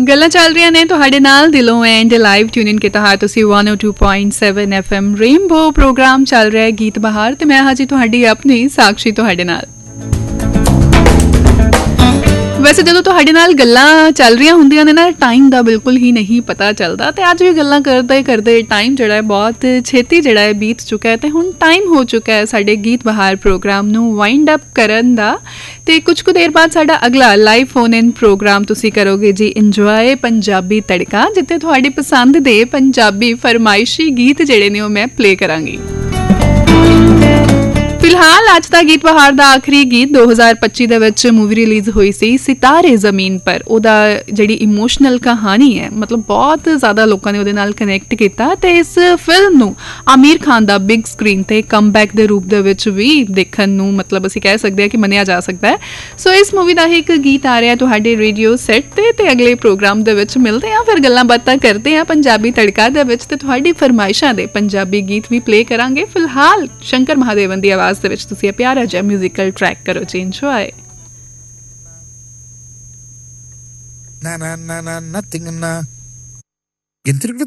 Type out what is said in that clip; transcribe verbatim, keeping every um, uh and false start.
ਗੱਲਾਂ ਚੱਲ ਰਹੀਆਂ ਨੇ ਤੁਹਾਡੇ ਨਾਲ ਦਿਲੋਂ ਐਂਡ ਲਾਈਵ ਟਿਊਨ ਇਨ ਕੀਤਾ ਹੈ ਤੁਸੀਂ one oh two point seven F M rainbow programme ਚੱਲ ਰਿਹਾ ਹੈ ਗੀਤ ਬਹਾਰ ਤੇ ਮੈਂ ਹਾਜੀ ਤੁਹਾਡੀ ਆਪਣੀ ਸਾਕਸ਼ੀ ਤੁਹਾਡੇ ਨਾਲ। ਵੈਸੇ ਜਦੋਂ ਤੁਹਾਡੇ ਨਾਲ ਗੱਲਾਂ ਚੱਲ ਰਹੀਆਂ ਹੁੰਦੀਆਂ ਨੇ ਨਾ ਟਾਈਮ ਦਾ ਬਿਲਕੁਲ ਹੀ ਨਹੀਂ ਪਤਾ ਚੱਲਦਾ ਤੇ ਅੱਜ ਵੀ ਗੱਲਾਂ ਕਰਦੇ ਕਰਦੇ ਟਾਈਮ ਜਿਹੜਾ ਹੈ ਬਹੁਤ ਛੇਤੀ ਜਿਹੜਾ ਹੈ ਬੀਤ ਚੁੱਕਾ ਹੈ ਤੇ ਹੁਣ ਟਾਈਮ ਹੋ ਚੁੱਕਾ ਹੈ ਸਾਡੇ ਗੀਤ ਬਹਾਰ ਪ੍ਰੋਗਰਾਮ ਨੂੰ ਵਾਈਂਡ ਅਪ ਕਰਨ ਦਾ ਤੇ ਕੁਝ ਕੁ ਦੇਰ ਬਾਅਦ ਸਾਡਾ ਅਗਲਾ ਲਾਈਵ ਫੋਨ ਇਨ ਪ੍ਰੋਗਰਾਮ ਤੁਸੀਂ ਕਰੋਗੇ ਜੀ ਇੰਜੋਏ ਪੰਜਾਬੀ ਤੜਕਾ ਜਿੱਥੇ ਤੁਹਾਡੀ ਪਸੰਦ ਦੇ ਪੰਜਾਬੀ ਫਰਮਾਇਸ਼ੀ ਗੀਤ ਜਿਹੜੇ ਨੇ ਉਹ ਮੈਂ ਪਲੇ ਕਰਾਂਗੀ। ਫਿਲਹਾਲ ਅੱਜ ਦਾ ਗੀਤ ਬਹਾਰ ਦਾ ਆਖਰੀ ਗੀਤ ਦੋ ਹਜ਼ਾਰ ਪੱਚੀ ਦੇ ਵਿੱਚ ਮੂਵੀ ਰਿਲੀਜ਼ ਹੋਈ ਸੀ ਸਿਤਾਰੇ ਜ਼ਮੀਨ ਪਰ। ਉਹਦਾ ਜਿਹੜੀ ਇਮੋਸ਼ਨਲ ਕਹਾਣੀ ਹੈ ਮਤਲਬ ਬਹੁਤ ਜ਼ਿਆਦਾ ਲੋਕਾਂ ਨੇ ਉਹਦੇ ਨਾਲ ਕਨੈਕਟ ਕੀਤਾ ਤੇ ਇਸ ਫਿਲਮ ਨੂੰ ਆਮਿਰ ਖਾਨ ਦਾ ਬਿਗ ਸਕਰੀਨ ਤੇ ਕਮਬੈਕ ਦੇ ਰੂਪ ਦੇ ਵਿੱਚ ਵੀ ਦੇਖਣ ਨੂੰ ਮਤਲਬ ਅਸੀਂ ਕਹਿ ਸਕਦੇ ਹਾਂ ਕਿ ਮੰਨਿਆ ਜਾ ਸਕਦਾ ਹੈ। ਸੋ ਇਸ ਮੂਵੀ ਦਾ ਹੀ ਇੱਕ ਗੀਤ ਆ ਰਿਹਾ ਤੁਹਾਡੇ ਰੇਡੀਓ ਸੈੱਟ ਤੇ ਤੇ ਅਗਲੇ ਪ੍ਰੋਗਰਾਮ ਦੇ ਵਿੱਚ ਮਿਲਦੇ ਹਾਂ ਫਿਰ ਗੱਲਾਂ ਬਾਤਾਂ ਕਰਦੇ ਹਾਂ ਪੰਜਾਬੀ ਤੜਕਾ ਦੇ ਵਿੱਚ ਤੇ ਤੁਹਾਡੀ ਫਰਮਾਇਸ਼ਾਂ ਦੇ ਪੰਜਾਬੀ ਗੀਤ ਵੀ ਪਲੇ ਕਰਾਂਗੇ। ਫਿਲਹਾਲ ਸ਼ੰਕਰ ਮਹਾਦੇਵਨ ਦੀ ਆਵਾਜ਼ ਦੇ ਵਿੱਚ ਤੁਸੀਂ ਪਿਆਰਾ ਜਿਹਾ ਮਿਊਜ਼ੀਕਲ ਟਰੈਕ ਕਰੋ ਜੀ enjoy. Na na na na nothing na.